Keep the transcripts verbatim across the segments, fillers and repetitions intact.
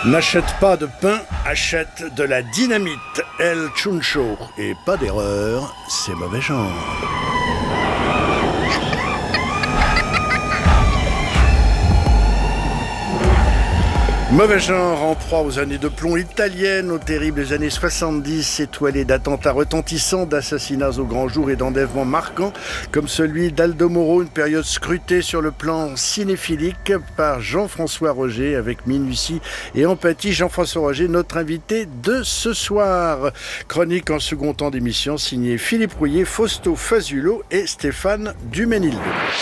N'achète pas de pain, achète de la dynamite. El Chuncho. Et pas d'erreur, c'est mauvais genre. Mauvais genre en proie aux années de plomb italiennes, aux terribles années soixante-dix, étoilées d'attentats retentissants, d'assassinats au grand jour et d'enlèvements marquants, comme celui d'Aldo Moro, une période scrutée sur le plan cinéphilique par Jean-François Roger, avec minutie et empathie. Jean-François Roger, notre invité de ce soir. Chronique en second temps d'émission, signé Philippe Rouillet, Fausto Fazulo et Stéphane Duménil.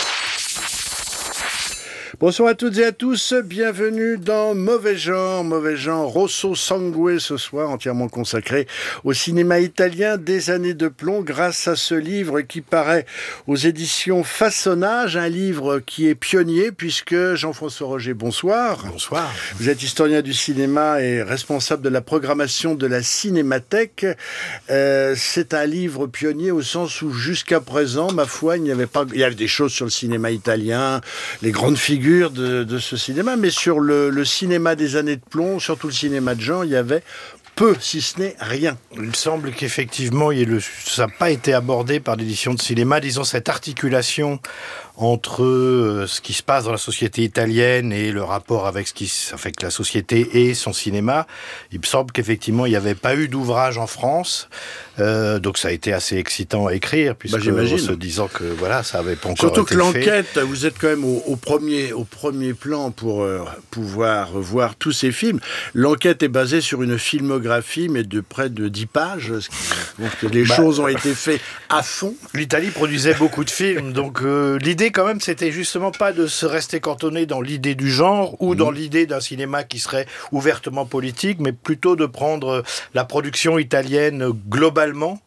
Bonsoir à toutes et à tous, bienvenue dans Mauvais genre, Mauvais genre, Rosso Sangue ce soir, entièrement consacré au cinéma italien des années de plomb, grâce à ce livre qui paraît aux éditions Façonnage, un livre qui est pionnier, puisque Jean-François Roger, bonsoir. Bonsoir. Vous êtes historien du cinéma et responsable de la programmation de la Cinémathèque. Euh, c'est un livre pionnier au sens où jusqu'à présent, ma foi, il n'y avait pas, il y avait des choses sur le cinéma italien, les grandes figures De, de ce cinéma, mais sur le, le cinéma des années de plomb, surtout le cinéma de genre, il y avait peu, si ce n'est rien. Il me semble qu'effectivement, il le, ça n'a pas été abordé par l'édition de cinéma, disons cette articulation entre euh, ce qui se passe dans la société italienne et le rapport avec ce qui avec la société et son cinéma. Il me semble qu'effectivement, il n'y avait pas eu d'ouvrage en France, euh, donc ça a été assez excitant à écrire, puisque bah, j'imagine. En se disant que voilà, ça n'avait pas encore Surtout été que l'enquête, fait. vous êtes quand même au, au, premier, au premier plan pour euh, pouvoir voir tous ces films. L'enquête est basée sur une filmographie, mais de près de dix pages. Donc les bah, choses ont été faites à fond. L'Italie produisait beaucoup de films, donc euh, l'idée quand même, c'était justement pas de se rester cantonné dans l'idée du genre ou mmh. dans l'idée d'un cinéma qui serait ouvertement politique, mais plutôt de prendre la production italienne globalement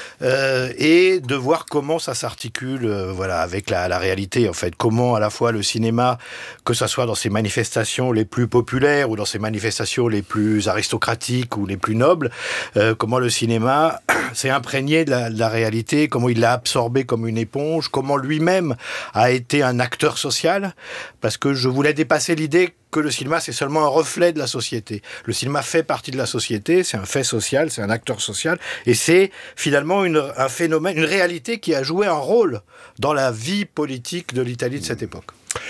euh, et de voir comment ça s'articule euh, voilà, avec la, la réalité, en fait. Comment à la fois le cinéma, que ce soit dans ses manifestations les plus populaires ou dans ses manifestations les plus aristocratiques ou les plus nobles, euh, comment le cinéma s'est imprégné de la, de la réalité, comment il l'a absorbé comme une éponge, comment lui-même a été un acteur social, parce que je voulais dépasser l'idée que le cinéma, c'est seulement un reflet de la société. Le cinéma fait partie de la société, c'est un fait social, c'est un acteur social, et c'est finalement une, un phénomène, une réalité qui a joué un rôle dans la vie politique de l'Italie de cette époque.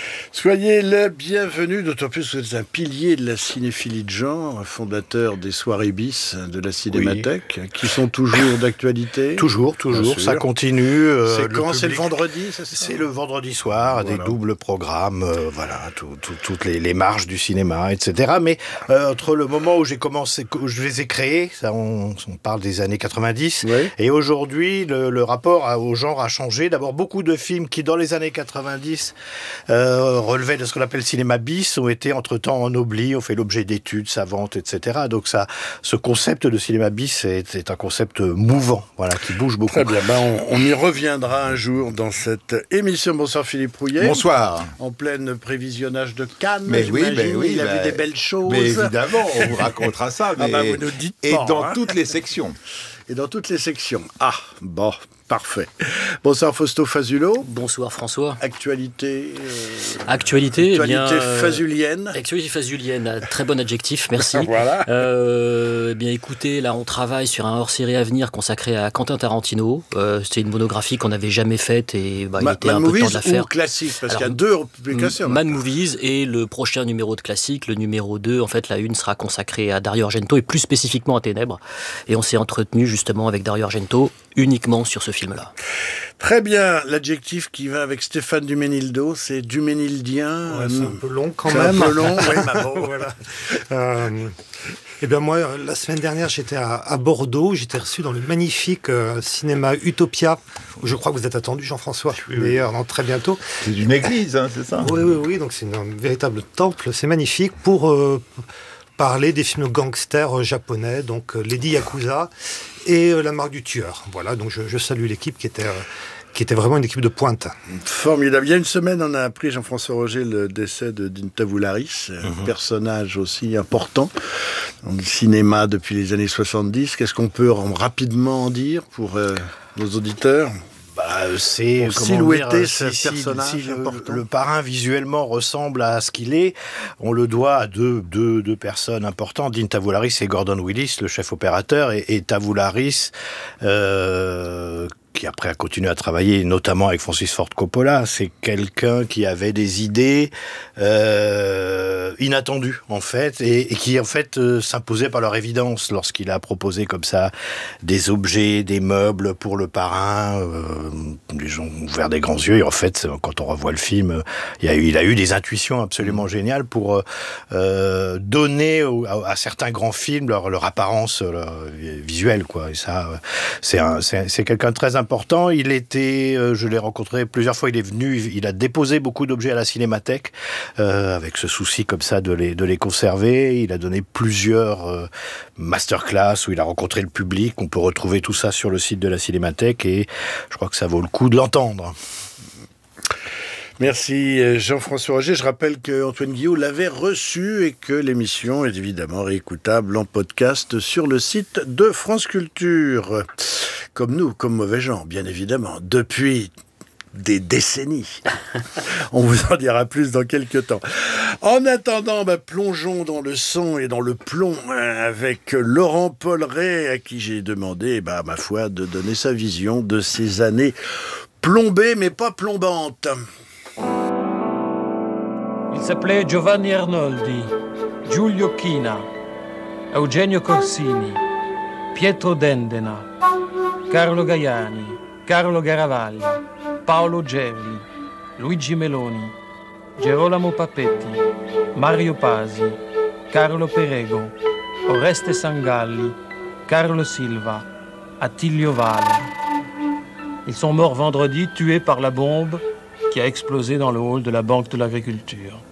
Soyez le bienvenu, d'autant plus que vous êtes un pilier de la cinéphilie de genre, fondateur des soirées bis de la Cinémathèque, oui. qui sont toujours d'actualité. Toujours, toujours, ça continue. Euh, c'est le quand public, c'est le vendredi, c'est ça ? C'est le vendredi soir, voilà. Des doubles programmes, euh, voilà, tout, tout, toutes les, les marges du cinéma, et cetera. Mais euh, entre le moment où j'ai commencé, où je les ai créés, ça, on, on parle des années quatre-vingt-dix, oui. et aujourd'hui, le, le rapport à, au genre a changé. D'abord, beaucoup de films qui, dans les années quatre-vingt-dix, Euh, relevaient de ce qu'on appelle cinéma bis, ont été entre-temps ennoblis, ont fait l'objet d'études savantes, et cetera. Donc ça, ce concept de cinéma bis est, est un concept mouvant, voilà, qui bouge beaucoup. Très bien, ben on, on y reviendra un jour dans cette émission. Bonsoir Philippe Rouillet. Bonsoir. En plein prévisionnage de Cannes, mais oui, ben oui, il a ben, vu des belles choses. Mais évidemment, on vous racontera ça. Mais... Ah ben, vous nous dites Et pas, dans hein. toutes les sections. Et dans toutes les sections. Ah, bon... Parfait. Bonsoir Fausto Fazulo. Bonsoir François. Actualité. Euh, actualité. Actualité eh bien, fazulienne. Euh, actualité fazulienne. Très bon adjectif. Merci. Voilà. Euh, eh bien, écoutez, là, on travaille sur un hors-série à venir consacré à Quentin Tarantino. Euh, c'était une monographie qu'on n'avait jamais faite et bah, Ma, il était Man un peu temps de la faire. Ou classique, parce qu'il y a deux publications. Man Movies et le prochain numéro de classique, le numéro deux. En fait, la une sera consacrée à Dario Argento et plus spécifiquement à Ténèbres. Et on s'est entretenu justement avec Dario Argento uniquement sur ce film-là. Très bien, l'adjectif qui va avec Stéphane Duménildo, c'est duménildien. Ouais, c'est un peu long quand c'est même. C'est un peu long, oui, bah bon, voilà. Euh, eh bien moi, la semaine dernière, j'étais à, à Bordeaux, j'étais reçu dans le magnifique euh, cinéma Utopia, où je crois que vous êtes attendu, Jean-François, oui, oui. d'ailleurs, non, très bientôt. C'est une église, hein, c'est ça ? Oui, oui, oui, donc c'est une, un véritable temple, c'est magnifique, pour... Euh, parler des films gangsters japonais, donc euh, Lady Yakuza et euh, La Marque du Tueur. Voilà, donc je, je salue l'équipe qui était, euh, qui était vraiment une équipe de pointe. Formidable. Il y a une semaine, on a appris, Jean-François Roger, le décès de Dinta Voularis, un mm-hmm. personnage aussi important dans le cinéma depuis les années soixante-dix. Qu'est-ce qu'on peut rapidement en dire pour euh, nos auditeurs ? Bah, Euh, c'est Pour comment silhouetter dire, ce si, si- personnage si le, important. le parrain visuellement ressemble à ce qu'il est, on le doit à deux, deux, deux personnes importantes, Dean Tavoularis et Gordon Willis, le chef opérateur, et, et Tavoularis, euh, qui après a continué à travailler, notamment avec Francis Ford Coppola. C'est quelqu'un qui avait des idées euh, inattendues, en fait, et, et qui, en fait, euh, s'imposait par leur évidence lorsqu'il a proposé comme ça des objets, des meubles pour le parrain. Euh, les gens ont ouvert des grands yeux, et en fait, quand on revoit le film, il, y a eu, il a eu des intuitions absolument géniales pour euh, donner au, à, à certains grands films leur, leur apparence leur, visuelle, quoi. Et ça, c'est, un, c'est, c'est quelqu'un de très important. Il était, euh, je l'ai rencontré plusieurs fois, il est venu, il a déposé beaucoup d'objets à la Cinémathèque, euh, avec ce souci comme ça de les, de les conserver. Il a donné plusieurs euh, masterclass où il a rencontré le public. On peut retrouver tout ça sur le site de la Cinémathèque et je crois que ça vaut le coup de l'entendre. Merci Jean-François Roger. Je rappelle qu'Antoine Guillot l'avait reçu et que l'émission est évidemment réécoutable en podcast sur le site de France Culture. Comme nous, comme mauvais gens, bien évidemment, depuis des décennies. On vous en dira plus dans quelques temps. En attendant, bah, plongeons dans le son et dans le plomb hein, avec Laurent Polleret, à qui j'ai demandé, bah, ma foi, de donner sa vision de ces années plombées, mais pas plombantes. Il s'appelait Giovanni Arnoldi, Giulio China, Eugenio Corsini, Pietro Dendena, Carlo Gaiani, Carlo Garavalli, Paolo Gerli, Luigi Meloni, Gerolamo Papetti, Mario Pasi, Carlo Perego, Oreste Sangalli, Carlo Silva, Attilio Vale. Ils sont morts vendredi, tués par la bombe qui a explosé dans le hall de la Banque de l'Agriculture.